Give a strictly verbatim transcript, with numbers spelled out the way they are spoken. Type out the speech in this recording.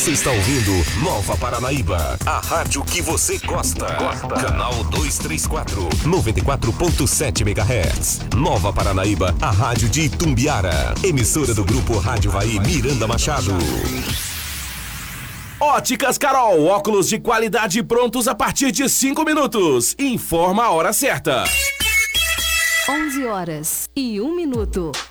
Você está ouvindo Nova Paranaíba, a rádio que você gosta. gosta. Canal duzentos e trinta e quatro, noventa e quatro ponto sete megahertz. Nova Paranaíba, a rádio de Itumbiara. Emissora do Grupo Rádio Vai Miranda Machado. Óticas Carol, óculos de qualidade prontos a partir de cinco minutos. Informa a hora certa. onze horas e um minuto.